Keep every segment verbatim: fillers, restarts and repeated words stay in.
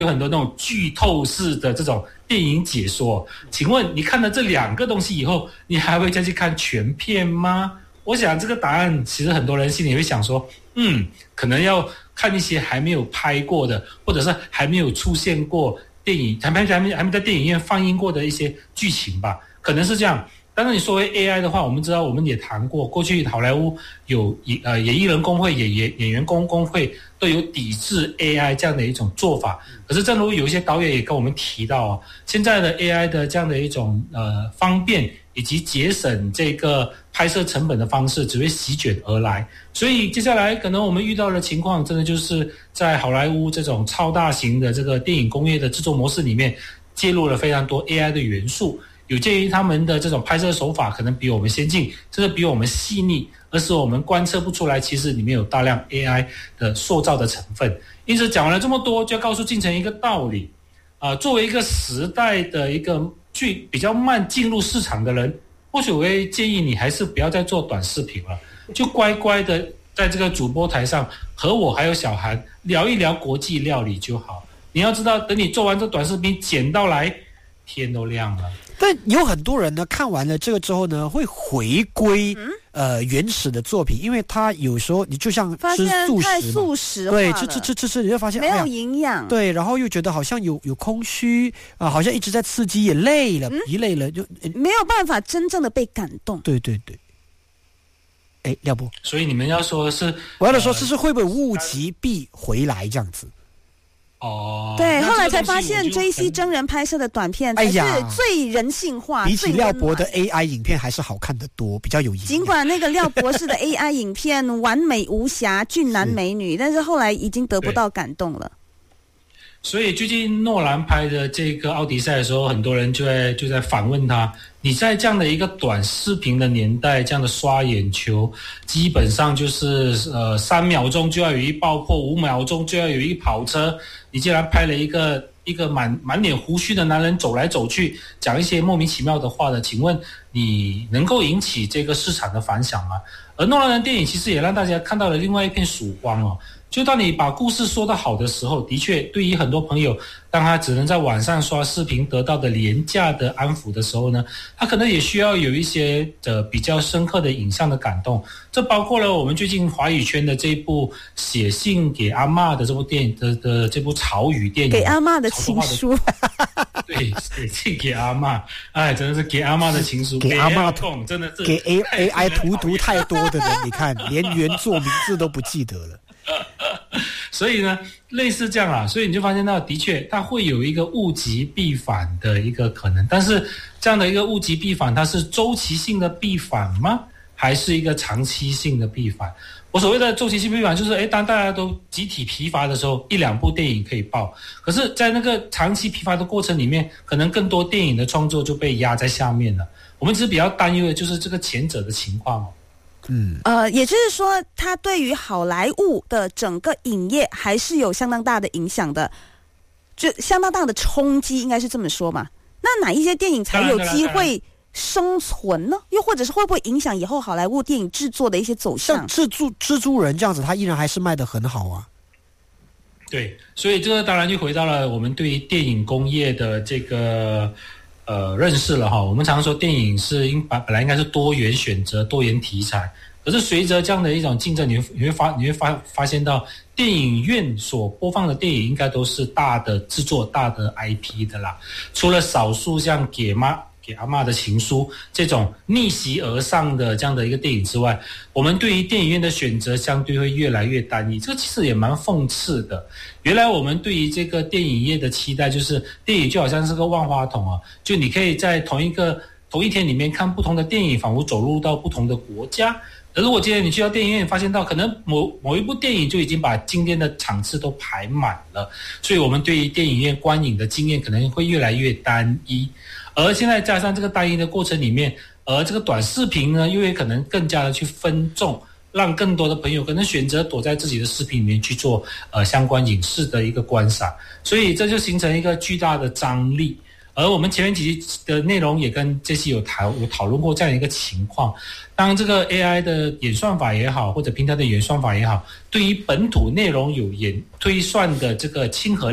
有很多那种剧透式的这种电影解说。请问你看了这两个东西以后，你还会再去看全片吗？我想这个答案其实很多人心里会想说，嗯，可能要看一些还没有拍过的，或者是还没有出现过电影，还没还没还没在电影院放映过的一些剧情吧，可能是这样。当然你说为 A I 的话，我们知道我们也谈过，过去好莱坞有呃演艺人工会、演演演员工工会都有抵制 A I 这样的一种做法。可是正如有一些导演也跟我们提到啊，现在的 A I 的这样的一种呃方便以及节省这个拍摄成本的方式只会席卷而来，所以接下来可能我们遇到的情况真的就是在好莱坞这种超大型的这个电影工业的制作模式里面介入了非常多 A I 的元素，有鉴于他们的这种拍摄手法可能比我们先进，甚至比我们细腻，而是我们观测不出来其实里面有大量 A I 的塑造的成分。因此讲完了这么多，就要告诉进程一个道理啊、呃，作为一个时代的一个去比较慢进入市场的人，或许我会建议你还是不要再做短视频了，就乖乖的在这个主播台上和我还有小韩聊一聊国际料理就好。你要知道，等你做完这短视频剪到来，天都亮了。 但有很多人呢，看完了这个之后呢，会回归、嗯、呃原始的作品，因为他有时候你就像吃素食太素食化了， 对，吃吃吃吃吃，你就发现没有营养、哎， 对，然后又觉得好像有有空虚啊、呃，好像一直在刺激，也累了，疲、嗯、累了，就、呃、 没有办法真正的被感动。 对对对。哎，廖波， 所以你们要说的是， 我要说，这是会不会物极必回来这样子？ 哦， 对，后来才发现 J C 真人拍摄的短片才是最人性化， 比起廖博的 A I 影片还是好看得多，比较有营养。 尽管那个廖博士的 A I 影片完美无瑕、俊男美女，但是后来已经得不到感动了。 所以最近诺兰拍的这个奥迪赛的时候，很多人就在就在反问他，你在这样的一个短视频的年代，这样的刷眼球，基本上就是呃三秒钟就要有一爆破，五秒钟就要有一跑车，你竟然拍了一个一个满满脸胡须的男人走来走去，讲一些莫名其妙的话的，请问你能够引起这个市场的反响吗？而诺兰的电影其实也让大家看到了另外一片曙光哦。就当你把故事说得好的时候，的确对于很多朋友，当他只能在网上刷视频得到的廉价的安抚的时候呢，他可能也需要有一些的比较深刻的影像的感动。这包括了我们最近华语圈的这一部写信给阿嬷的这部电影的的这部潮语电影， 给阿嬷的情书。 对，写信给阿嬷，哎，真的是给阿嬷的情书， 给阿嬷图， 真的是给 A A I 荼毒太多的人，你看连原作名字都不记得了。 所以呢，类似这样啊，所以你就发现到，的确它会有一个物极必反的一个可能，但是这样的一个物极必反，它是周期性的必反吗？还是一个长期性的必反？我所谓的周期性必反，就是诶，当大家都集体疲乏的时候，一两部电影可以爆，可是在那个长期疲乏的过程里面，可能更多电影的创作就被压在下面了。我们只是比较担忧的就是这个前者的情况哦。 嗯，呃，也就是说，它对于好莱坞的整个影业还是有相当大的影响的，就相当大的冲击，应该是这么说嘛？那哪一些电影才有机会生存呢？又或者是会不会影响以后好莱坞电影制作的一些走向？ 像蜘蛛蜘蛛人这样子，它依然还是卖得很好啊。 对，所以这个当然就回到了我们对于电影工业的这个。呃，认识了哈，我们常说电影是应本来应该是多元选择、多元题材，可是随着这样的一种竞争，你会你会发你会发发现到，电影院所播放的电影应该都是大的制作、大的 I P 的啦，除了少数像给妈给阿嬷的情书这种逆袭而上的这样的一个电影之外，我们对于电影院的选择相对会越来越单一，这个其实也蛮讽刺的。原来我们对于这个电影业的期待就是电影就好像是个万花筒啊，就你可以在同一个同一天里面看不同的电影，仿佛走入到不同的国家。而如果今天你去到电影院，发现到可能某某一部电影就已经把今天的场次都排满了，所以我们对于电影院观影的经验可能会越来越单一。而现在加上这个单一的过程里面，而这个短视频呢，又有可能更加的去分众，让更多的朋友可能选择躲在自己的视频里面去做呃相关影视的一个观赏，所以这就形成一个巨大的张力。而我们前面几集的内容也跟这期有讨有讨论过这样一个情况，当这个 A I 的演算法也好，或者平台的演算法也好，对于本土内容有演推算的这个亲和力，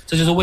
这就是为